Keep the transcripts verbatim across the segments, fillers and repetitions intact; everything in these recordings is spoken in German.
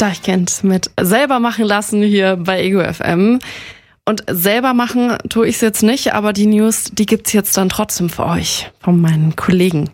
Deichkind mit selber machen lassen hier bei Ego F M. Und selber machen tue ich es jetzt nicht, aber die News, die gibt's jetzt dann trotzdem für euch von meinen Kollegen.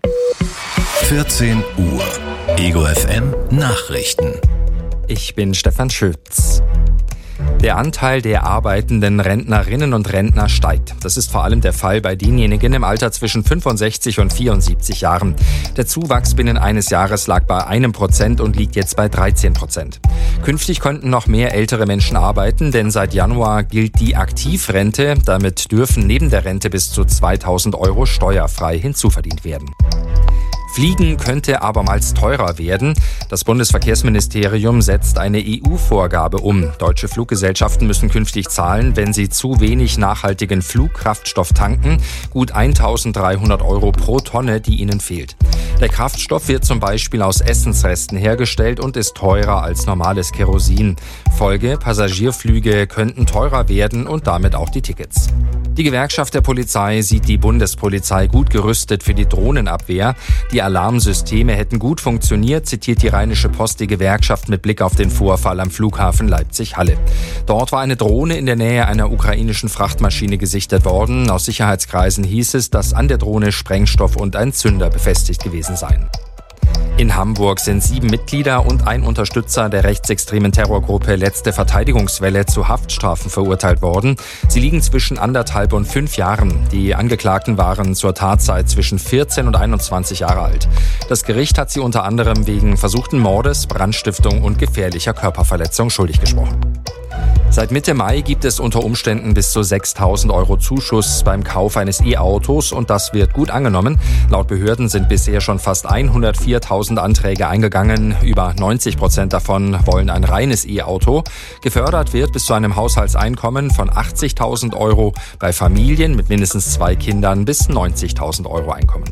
vierzehn Uhr. Ego F M Nachrichten. Ich bin Stefan Schütz. Der Anteil der arbeitenden Rentnerinnen und Rentner steigt. Das ist vor allem der Fall bei denjenigen im Alter zwischen fünfundsechzig und vierundsiebzig Jahren. Der Zuwachs binnen eines Jahres lag bei einem Prozent und liegt jetzt bei dreizehn Prozent. Künftig könnten noch mehr ältere Menschen arbeiten, denn seit Januar gilt die Aktivrente. Damit dürfen neben der Rente bis zu zweitausend Euro steuerfrei hinzuverdient werden. Fliegen könnte abermals teurer werden. Das Bundesverkehrsministerium setzt eine E U-Vorgabe um. Deutsche Fluggesellschaften müssen künftig zahlen, wenn sie zu wenig nachhaltigen Flugkraftstoff tanken. Gut eintausenddreihundert Euro pro Tonne, die ihnen fehlt. Der Kraftstoff wird zum Beispiel aus Essensresten hergestellt und ist teurer als normales Kerosin. Folge: Passagierflüge könnten teurer werden und damit auch die Tickets. Die Gewerkschaft der Polizei sieht die Bundespolizei gut gerüstet für die Drohnenabwehr. Die Alarmsysteme hätten gut funktioniert, zitiert die Rheinische Post die Gewerkschaft mit Blick auf den Vorfall am Flughafen Leipzig-Halle. Dort war eine Drohne in der Nähe einer ukrainischen Frachtmaschine gesichtet worden. Aus Sicherheitskreisen hieß es, dass an der Drohne Sprengstoff und ein Zünder befestigt gewesen seien. In Hamburg sind sieben Mitglieder und ein Unterstützer der rechtsextremen Terrorgruppe Letzte Verteidigungswelle zu Haftstrafen verurteilt worden. Sie liegen zwischen anderthalb und fünf Jahren. Die Angeklagten waren zur Tatzeit zwischen vierzehn und einundzwanzig Jahre alt. Das Gericht hat sie unter anderem wegen versuchten Mordes, Brandstiftung und gefährlicher Körperverletzung schuldig gesprochen. Seit Mitte Mai gibt es unter Umständen bis zu sechstausend Euro Zuschuss beim Kauf eines E-Autos und das wird gut angenommen. Laut Behörden sind bisher schon fast hundertviertausend Anträge eingegangen. Über neunzig Prozent davon wollen ein reines E-Auto. Gefördert wird bis zu einem Haushaltseinkommen von achtzigtausend Euro, bei Familien mit mindestens zwei Kindern bis neunzigtausend Euro Einkommen.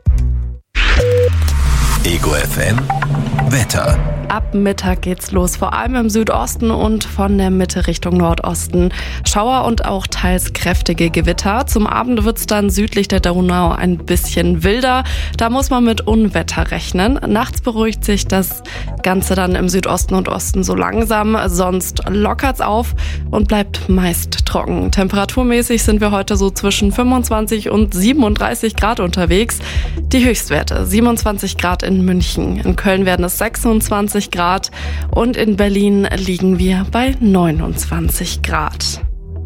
Ego F M Wetter. Ab Mittag geht's los, vor allem im Südosten und von der Mitte Richtung Nordosten. Schauer und auch teils kräftige Gewitter. Zum Abend wird's dann südlich der Donau ein bisschen wilder. Da muss man mit Unwetter rechnen. Nachts beruhigt sich das Ganze dann im Südosten und Osten so langsam. Sonst lockert's auf und bleibt meist trocken. Temperaturmäßig sind wir heute so zwischen fünfundzwanzig und siebenunddreißig Grad unterwegs. Die Höchstwerte siebenundzwanzig Grad in München. In Köln werden es sechsundzwanzig Grad und in Berlin liegen wir bei neunundzwanzig Grad.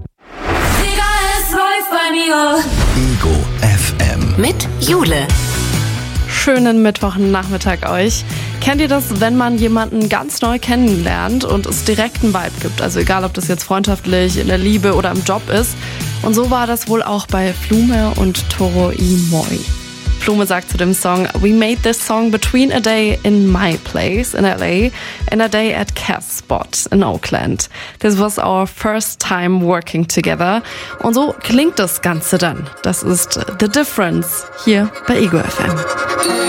Ego F M mit Jule. Schönen Mittwochnachmittag euch. Kennt ihr das, wenn man jemanden ganz neu kennenlernt und es direkt einen Vibe gibt? Also egal, ob das jetzt freundschaftlich, in der Liebe oder im Job ist. Und so war das wohl auch bei Flume und Toro y Moi. Flume sagt zu dem Song: We made this song between a day in my place in L A and a day at Cass Spot in Oakland. This was our first time working together. Und so klingt das Ganze dann. Das ist The Difference hier bei Ego F M.